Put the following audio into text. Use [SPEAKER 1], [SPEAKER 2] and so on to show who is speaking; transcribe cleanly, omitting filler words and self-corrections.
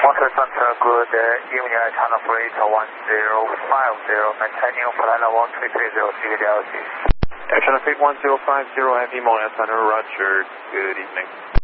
[SPEAKER 1] Montreal Center, good evening, China Freight 1050, maintaining flight level 330, CVDLC.
[SPEAKER 2] China Freight 1050, Heavy Montreal Center, roger, good evening.